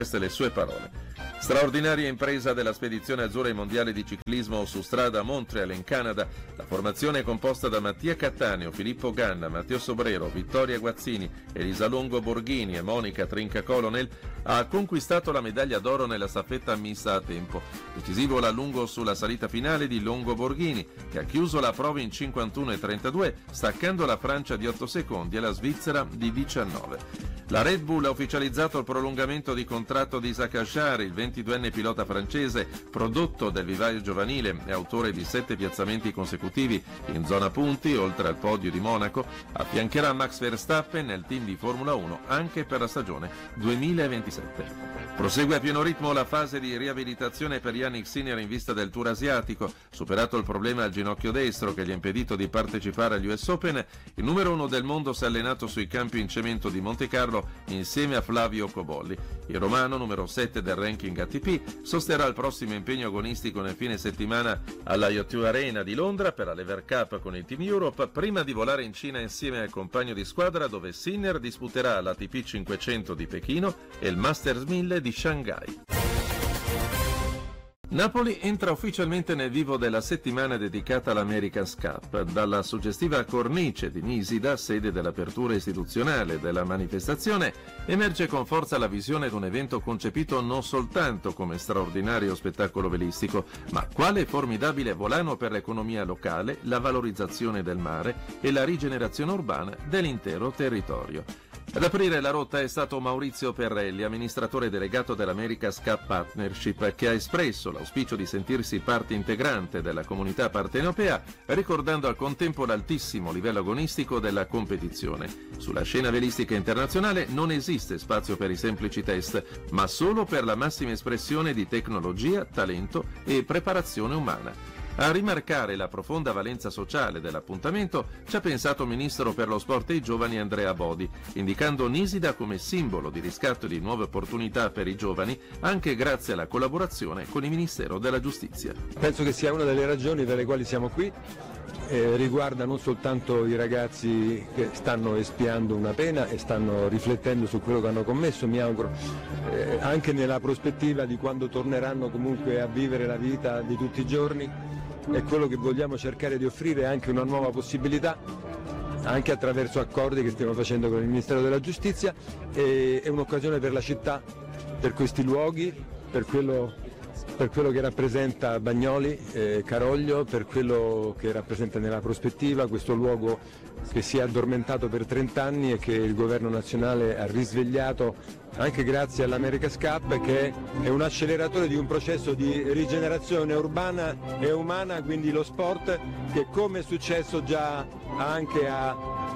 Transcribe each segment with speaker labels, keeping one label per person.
Speaker 1: Queste le sue parole. Straordinaria impresa della spedizione azzurra ai mondiali di ciclismo su strada a Montreal in Canada. La formazione è composta da Mattia Cattaneo, Filippo Ganna, Matteo Sobrero, Vittoria Guazzini, Elisa Longo Borghini e Monica Trinca Colonel ha conquistato la medaglia d'oro nella staffetta mista a tempo. Decisivo l'allungo sulla salita finale di Longo Borghini, che ha chiuso la prova in 51,32, staccando la Francia di 8 secondi e la Svizzera di 19. La Red Bull ha ufficializzato il prolungamento di contratto di Isack Hadjar, il 22enne pilota francese, prodotto del vivaio giovanile e autore di 7 piazzamenti consecutivi in zona punti, oltre al podio di Monaco, affiancherà Max Verstappen nel team di Formula 1 anche per la stagione 2027. Prosegue a pieno ritmo la fase di riabilitazione per Yannick Sinner in vista del Tour asiatico. Superato il problema al ginocchio destro che gli ha impedito di partecipare agli US Open, il numero 1 del mondo si è allenato sui campi in cemento di Monte Carlo insieme a Flavio Cobolli. Il romano, numero 7 del ranking ATP, sosterrà il prossimo impegno agonistico nel fine settimana alla O2 Arena di Londra per la Lever Cup con il Team Europe, prima di volare in Cina insieme al compagno di squadra, dove Sinner disputerà l'ATP 500 di Pechino e il Masters 1000 di Shanghai. Napoli entra ufficialmente nel vivo della settimana dedicata all'America's Cup. Dalla suggestiva cornice di Nisida, sede dell'apertura istituzionale della manifestazione, emerge con forza la visione di un evento concepito non soltanto come straordinario spettacolo velistico, ma quale formidabile volano per l'economia locale, la valorizzazione del mare e la rigenerazione urbana dell'intero territorio. Ad aprire la rotta è stato Maurizio Perrelli, amministratore delegato dell'America's Cup Partnership, che ha espresso l'auspicio di sentirsi parte integrante della comunità partenopea, ricordando al contempo l'altissimo livello agonistico della competizione. Sulla scena velistica internazionale non esiste spazio per i semplici test, ma solo per la massima espressione di tecnologia, talento e preparazione umana. A rimarcare la profonda valenza sociale dell'appuntamento ci ha pensato il Ministro per lo Sport e i Giovani Andrea Bodi, indicando Nisida come simbolo di riscatto di nuove opportunità per i giovani, anche grazie alla collaborazione con il Ministero della Giustizia.
Speaker 2: Penso che sia una delle ragioni per le quali siamo qui. Riguarda non soltanto i ragazzi che stanno espiando una pena e stanno riflettendo su quello che hanno commesso, mi auguro, anche nella prospettiva di quando torneranno comunque a vivere la vita di tutti i giorni. È quello che vogliamo cercare di offrire, anche una nuova possibilità, anche attraverso accordi che stiamo facendo con il Ministero della Giustizia. È un'occasione per la città, per questi luoghi, per quello che rappresenta Bagnoli, Caroglio, per quello che rappresenta nella prospettiva questo luogo che si è addormentato per 30 anni e che il governo nazionale ha risvegliato anche grazie all'America's Cup, che è un acceleratore di un processo di rigenerazione urbana e umana, quindi lo sport, che come è successo già anche a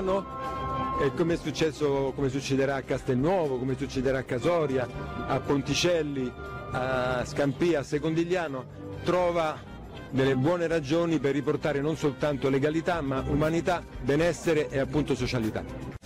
Speaker 2: Caivano e come succederà a Castelnuovo, come succederà a Casoria, a Ponticelli, a Scampia, a Secondigliano, trova delle buone ragioni per riportare non soltanto legalità ma umanità, benessere e appunto socialità.